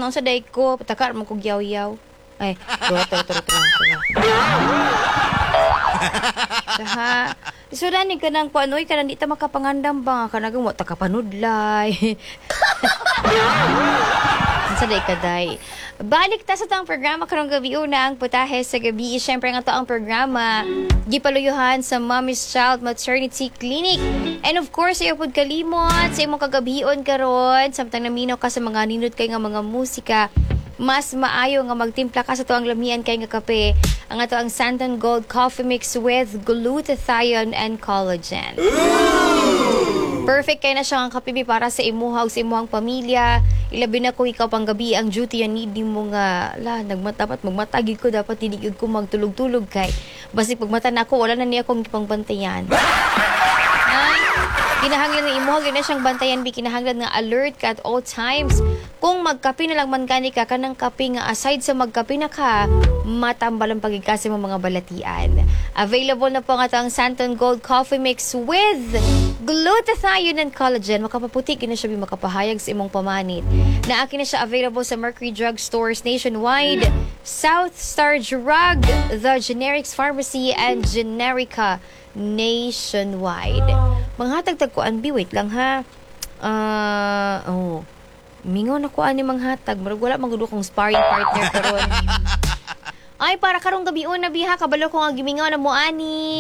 ang sa day ko, patakar mo kong yaw-yaw. Ay, turo. Saha, isudanin ka ng kuanoy ka na di ta makapangandam ba? Kanagang mo, takapanudlay. Sa day ka, day. Balik ta sa tang programa karong gabi una ang putahe sa gabi. Siyempre nga to ang programa gipaluyuhan sa Mommy's Child Maternity Clinic. And of course, ayaw pod kalimot sa imong kagabion karon samtang naminaw ka sa mga ninot kay nga mga musika. Mas maayo nga magtimpla ka sa to ang lamian kay nga kape. Ang ato ang Santon Gold Coffee Mix with glutathione and collagen. Perfect kay na siya ang kapibi para sa imuhaw sa imuhang pamilya. Ilabi na kung ikaw pang gabi ang duty yan need mo nga nagmatapat magmatagid ko dapat tidigid ko magtulog-tulog kay basi pagmata na ako wala na niya akong ipangbantayan. Ay, kinahanglan ng imuhag na siyang bantayan kinahanglan nga alert ka at all times. Kung magkape na lang man gani ka kanang kape nga aside sa magkape na ka matambal ang pagigkasi mo mga balatian. Available na po nga ang Santon Gold Coffee Mix with glutathione and collagen. Makapaputi na siya makapahayag sa imong pamanit. Naaki na siya available sa Mercury Drug Stores nationwide, South Star Drug, The Generics Pharmacy, and Generica nationwide. Mga tagtagkuan, wait lang ha. Mingaw na ko ani manghatag. Marag wala magudo kong sparring partner karon. Ay, para karong gabi una biha kabalo ko nga gimingaw na mo ani.